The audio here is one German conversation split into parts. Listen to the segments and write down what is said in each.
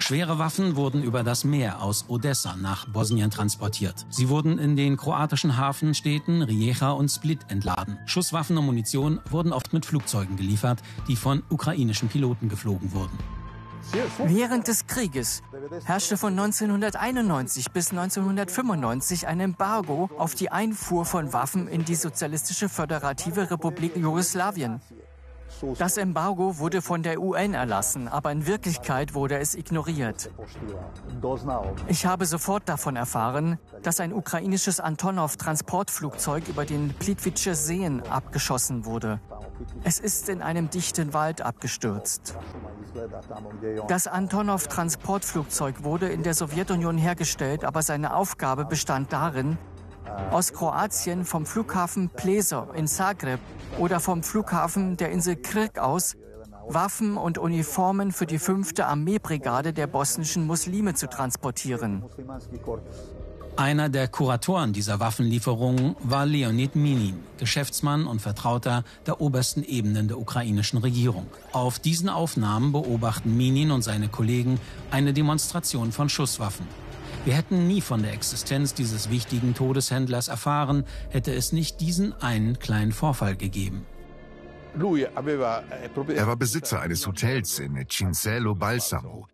Schwere Waffen wurden über das Meer aus Odessa nach Bosnien transportiert. Sie wurden in den kroatischen Hafenstädten Rijeka und Split entladen. Schusswaffen und Munition wurden oft mit Flugzeugen geliefert, die von ukrainischen Piloten geflogen wurden. Während des Krieges herrschte von 1991 bis 1995 ein Embargo auf die Einfuhr von Waffen in die Sozialistische Föderative Republik Jugoslawien. Das Embargo wurde von der UN erlassen, aber in Wirklichkeit wurde es ignoriert. Ich habe sofort davon erfahren, dass ein ukrainisches Antonov-Transportflugzeug über den Plitvice Seen abgeschossen wurde. Es ist in einem dichten Wald abgestürzt. Das Antonov-Transportflugzeug wurde in der Sowjetunion hergestellt, aber seine Aufgabe bestand darin, aus Kroatien vom Flughafen Pleso in Zagreb oder vom Flughafen der Insel Krk aus Waffen und Uniformen für die 5. Armeebrigade der bosnischen Muslime zu transportieren. Einer der Kuratoren dieser Waffenlieferungen war Leonid Minin, Geschäftsmann und Vertrauter der obersten Ebenen der ukrainischen Regierung. Auf diesen Aufnahmen beobachten Minin und seine Kollegen eine Demonstration von Schusswaffen. Wir hätten nie von der Existenz dieses wichtigen Todeshändlers erfahren, hätte es nicht diesen einen kleinen Vorfall gegeben. Er war Besitzer eines Hotels in Cincello Balsamo.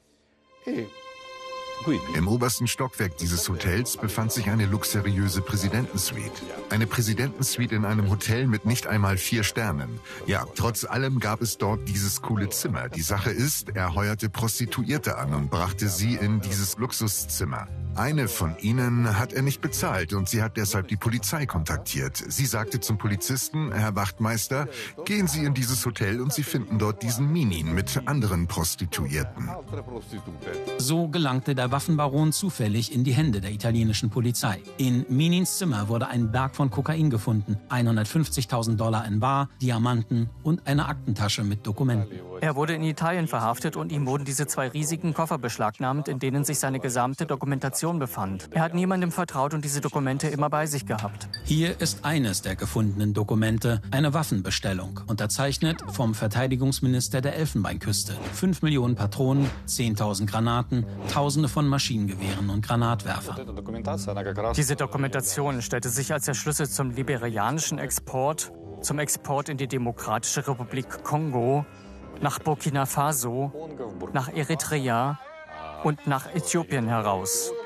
Im obersten Stockwerk dieses Hotels befand sich eine luxuriöse Präsidentensuite. Eine Präsidentensuite in einem Hotel mit nicht einmal 4 Sternen. Ja, trotz allem gab es dort dieses coole Zimmer. Die Sache ist, er heuerte Prostituierte an und brachte sie in dieses Luxuszimmer. Eine von ihnen hat er nicht bezahlt und sie hat deshalb die Polizei kontaktiert. Sie sagte zum Polizisten, Herr Wachtmeister, gehen Sie in dieses Hotel und Sie finden dort diesen Minin mit anderen Prostituierten. So gelangte der Waffenbaron zufällig in die Hände der italienischen Polizei. In Minins Zimmer wurde ein Berg von Kokain gefunden, $150.000 in Bar, Diamanten und eine Aktentasche mit Dokumenten. Er wurde in Italien verhaftet und ihm wurden diese 2 riesigen Koffer beschlagnahmt, in denen sich seine gesamte Dokumentation befand. Er hat niemandem vertraut und diese Dokumente immer bei sich gehabt. Hier ist eines der gefundenen Dokumente, eine Waffenbestellung, unterzeichnet vom Verteidigungsminister der Elfenbeinküste. 5 Millionen Patronen, 10.000 Granaten, Tausende von Maschinengewehren und Granatwerfern. Diese Dokumentation stellte sich als der Schlüssel zum liberianischen Export, zum Export in die Demokratische Republik Kongo, nach Burkina Faso, nach Eritrea und nach Äthiopien heraus.